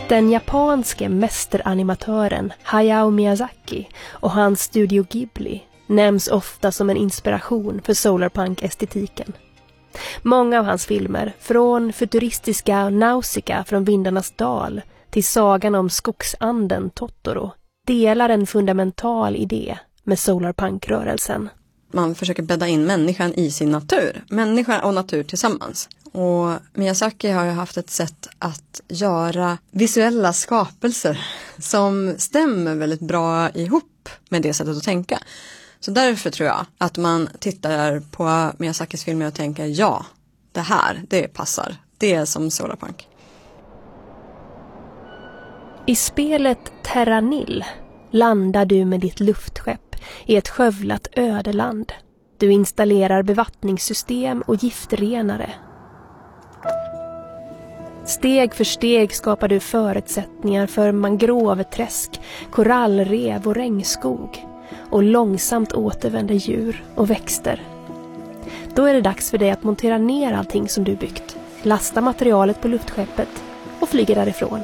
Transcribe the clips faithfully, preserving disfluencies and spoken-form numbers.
Den japanske mästeranimatören Hayao Miyazaki och hans Studio Ghibli nämns ofta som en inspiration för solarpunk-estetiken. Många av hans filmer, från futuristiska Nausicaa från Vindarnas dal till sagan om skogsanden Totoro, delar en fundamental idé med solarpunk-rörelsen. Man försöker bädda in människan i sin natur. Människa och natur tillsammans. Och Miyazaki har ju haft ett sätt att göra visuella skapelser som stämmer väldigt bra ihop med det sättet att tänka. Så därför tror jag att man tittar på Miyazakis filmer och tänker ja, det här, det passar. Det är som solarpunk. I spelet Terra Nil landar du med ditt luftskepp i ett skövlat ödeland. Du installerar bevattningssystem och giftrenare. Steg för steg skapar du förutsättningar för mangroveträsk, korallrev och regnskog och långsamt återvänder djur och växter. Då är det dags för dig att montera ner allting som du byggt, lasta materialet på luftskeppet och flyga därifrån.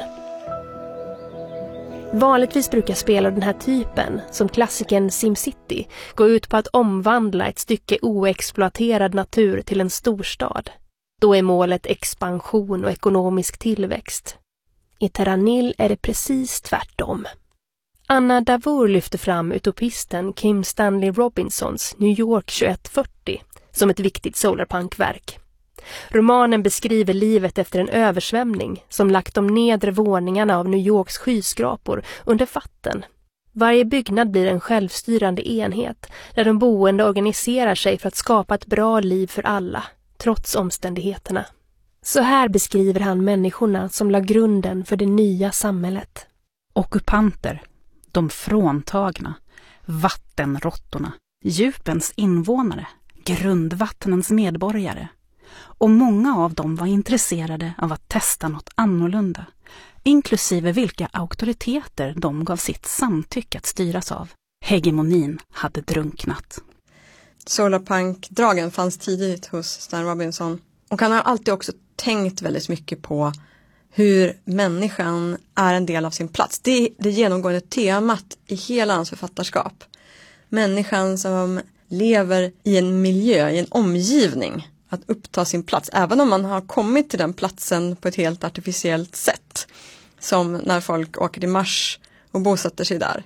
Vanligtvis brukar spel av den här typen, som klassikern SimCity, gå ut på att omvandla ett stycke oexploaterad natur till en storstad. Då är målet expansion och ekonomisk tillväxt. I Terra Nil är det precis tvärtom. Anna Davour lyfter fram utopisten Kim Stanley Robinsons New York tjugoett fyrtio som ett viktigt solarpunk-verk. Romanen beskriver livet efter en översvämning som lagt de nedre våningarna av New Yorks skyskrapor under vatten. Varje byggnad blir en självstyrande enhet där de boende organiserar sig för att skapa ett bra liv för alla, trots omständigheterna. Så här beskriver han människorna som la grunden för det nya samhället. Ockupanter, de fråntagna, vattenråttorna, djupens invånare, grundvattnens medborgare. Och många av dem var intresserade av att testa något annorlunda, inklusive vilka auktoriteter de gav sitt samtycke att styras av. Hegemonin hade drunknat. Solarpunk-dragen fanns tidigt hos Stan Robinson. Och han har alltid också tänkt väldigt mycket på hur människan är en del av sin plats. Det är det genomgående temat i hela hans författarskap. Människan som lever i en miljö, i en omgivning. Att uppta sin plats, även om man har kommit till den platsen på ett helt artificiellt sätt. Som när folk åker till Mars och bosätter sig där.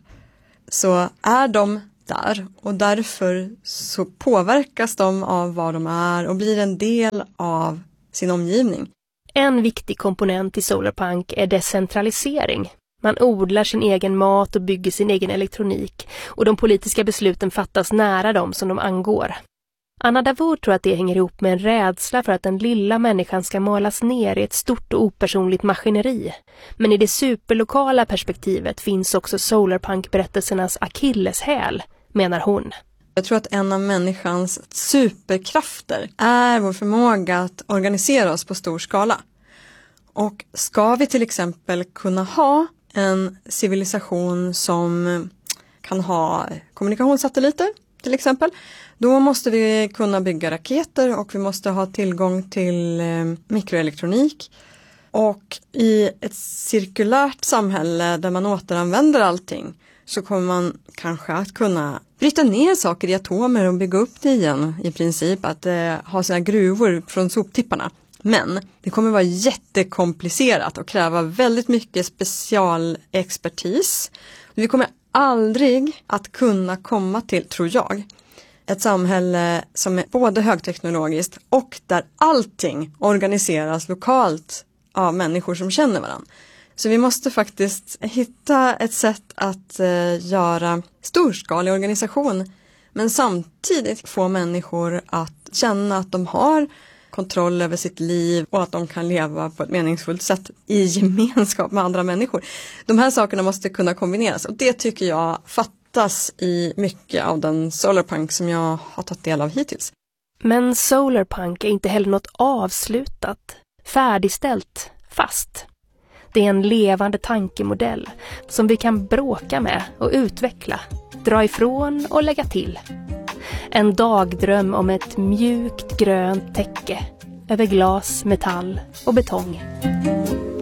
Så är de där och därför så påverkas de av vad de är och blir en del av sin omgivning. En viktig komponent i solarpunk är decentralisering. Man odlar sin egen mat och bygger sin egen elektronik och de politiska besluten fattas nära dem som de angår. Anna Davour tror att det hänger ihop med en rädsla för att den lilla människan ska malas ner i ett stort och opersonligt maskineri. Men i det superlokala perspektivet finns också solarpunk-berättelsernas akilleshäl, menar hon. Jag tror att en av människans superkrafter är vår förmåga att organisera oss på stor skala. Och ska vi till exempel kunna ha en civilisation som kan ha kommunikationssatelliter till exempel, då måste vi kunna bygga raketer och vi måste ha tillgång till eh, mikroelektronik. Och i ett cirkulärt samhälle där man återanvänder allting så kommer man kanske att kunna bryta ner saker i atomer och bygga upp det igen i princip. Att eh, ha sina gruvor från soptipparna. Men det kommer vara jättekomplicerat och kräva väldigt mycket specialexpertis. Vi kommer aldrig att kunna komma till, tror jag, ett samhälle som är både högteknologiskt och där allting organiseras lokalt av människor som känner varandra. Så vi måste faktiskt hitta ett sätt att eh, göra storskalig organisation men samtidigt få människor att känna att de har kontroll över sitt liv och att de kan leva på ett meningsfullt sätt i gemenskap med andra människor. De här sakerna måste kunna kombineras och det tycker jag fattas i mycket av den solarpunk som jag har tagit del av hittills. Men solarpunk är inte heller något avslutat, färdigställt, fast. Det är en levande tankemodell som vi kan bråka med och utveckla, dra ifrån och lägga till. En dagdröm om ett mjukt grönt täcke över glas, metall och betong.